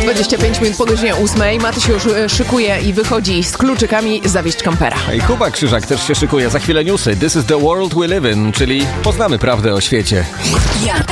25 minut po godzinie 8. Maty się już szykuje i wychodzi z kluczykami zawieźć kampera. I Kuba Krzyżak też się szykuje. Za chwilę newsy. This is the world we live in, czyli poznamy prawdę o świecie.